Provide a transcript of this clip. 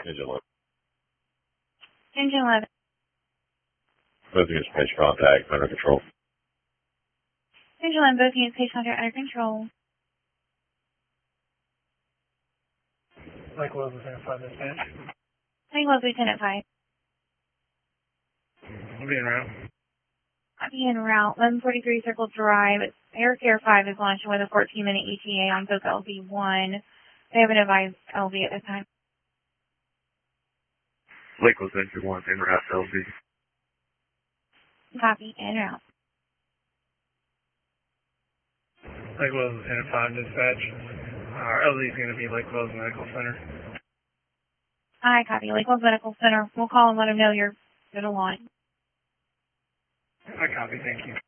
Engine 11. Engine 11. Both units page contact, under control. Engine 11, both units page contact under control. Lake Wells, Lieutenant 5 dispatch. Lake Wells, Lieutenant 5. I'll be en route. I'll be en route. 1143 Circle Drive. Air Care 5 is launching with a 14-minute ETA on both LV1. They haven't advised LV at this time. Lake Wells, Engine 1, en route to LV. Copy, en route. Lake Wells, Lieutenant 5 dispatch. Our LV is going to be Lake Wells Medical Center. Hi, copy. Lake Wells Medical Center. We'll call and let them know you're going to launch. I copy, thank you.